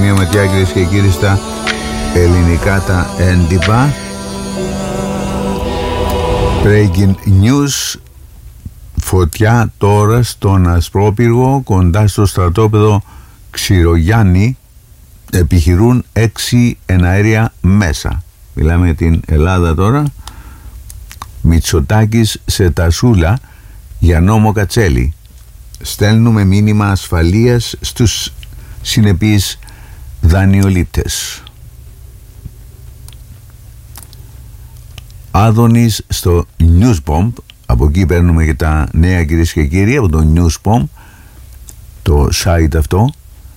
μια ματιά, κυρίες και κύριοι, στα ελληνικά τα έντυπα. Breaking news. Φωτιά τώρα στον Ασπρόπυργο, κοντά στο στρατόπεδο Ξηρογιάννη. Επιχειρούν 6 εναέρια μέσα. Μιλάμε για την Ελλάδα τώρα. Μητσοτάκης σε τασούλα για νόμο Κατσέλη. Στέλνουμε μήνυμα ασφαλείας στους συνεπείς δανειολήπτες. Άδωνης στο Newsbomb. Από εκεί παίρνουμε και τα νέα, κυρίες και κύριοι, από το Newsbomb, το site αυτό,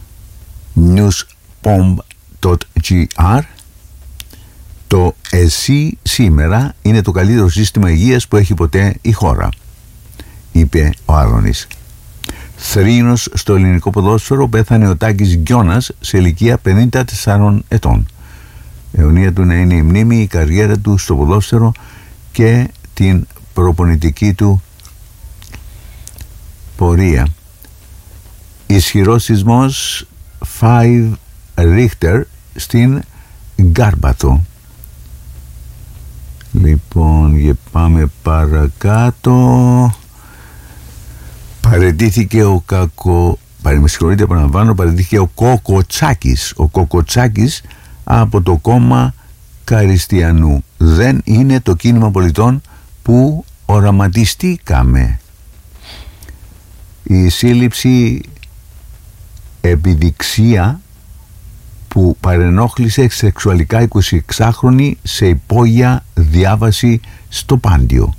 newsbomb.gr. Το ΕΣΥ σήμερα είναι το καλύτερο σύστημα υγείας που έχει ποτέ η χώρα, είπε ο Άδωνης. Θρήνος στο ελληνικό ποδόσφαιρο, πέθανε ο Τάκης Γκιώνας σε ηλικία 54 ετών. Αιωνία του να είναι η μνήμη, η καριέρα του στο ποδόσφαιρο και την προπονητική του πορεία. Ισχυρός σεισμός 5 Richter στην Γκάρμπαθο. Λοιπόν, και πάμε παρακάτω. Παραιτήθηκε ο Κοκοτσάκης. Ο Κοκοτσάκης από το κόμμα Καριστιανού. Δεν είναι το κίνημα πολιτών που οραματιστήκαμε. Η σύλληψη επιδειξία που παρενόχλησε σεξουαλικά 26χρονη σε υπόγεια διάβαση στο Πάντιο.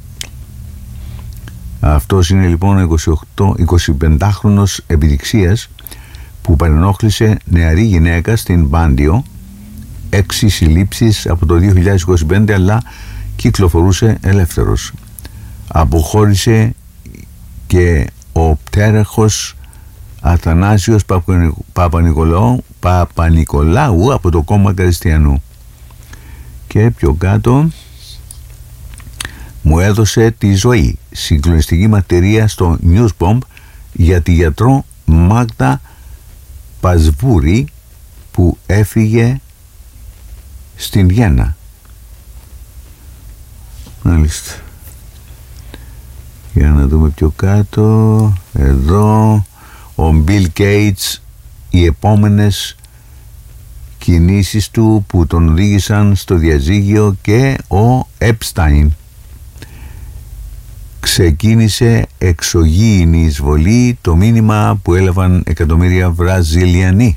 Αυτός είναι λοιπόν ο 25χρονος επιδειξίας που παρενόχλησε νεαρή γυναίκα στην Πάντιο. 6 συλλήψεις από το 2025, αλλά κυκλοφορούσε ελεύθερος. Αποχώρησε και ο πτέρεχος Αθανάσιος Παπανικολάου από το κόμμα Καριστιανού. Και πιο κάτω, μου έδωσε τη ζωή. Συγκλονιστική μαρτυρία στο Newsbomb για τη γιατρό Μάγδα Πασβούρη που έφυγε στην Βιέννα. Μάλιστα. Για να δούμε πιο κάτω. Εδώ ο Μπιλ Γκέιτς, οι επόμενες κινήσεις του που τον οδήγησαν στο διαζύγιο, και ο Επστάιν. Ξεκίνησε εξωγήινη εισβολή, το μήνυμα που έλαβαν εκατομμύρια Βραζιλιανοί.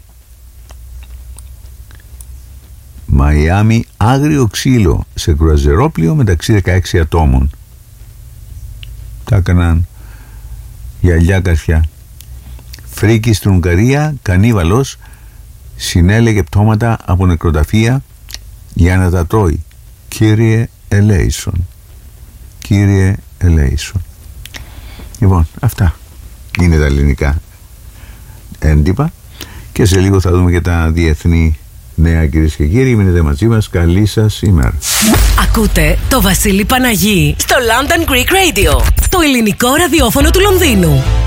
Μαϊάμι, άγριο ξύλο σε κρουαζερόπλοιο μεταξύ 16 ατόμων. Τα έκαναν γυαλιά καρφιά. Φρίκη στην Ουγγαρία, κανίβαλος συνέλεγε πτώματα από νεκροταφεία για να τα τρώει. Κύριε Ελέησον. Κύριε Ελέησον. Λοιπόν, αυτά είναι τα ελληνικά έντυπα και σε λίγο θα δούμε και τα διεθνή νέα, κυρίες και κύριοι. Μείνετε μαζί μας. Καλή σας ημέρα. Ακούτε το Βασίλη Παναγί στο London Greek Radio, το ελληνικό ραδιόφωνο του Λονδίνου.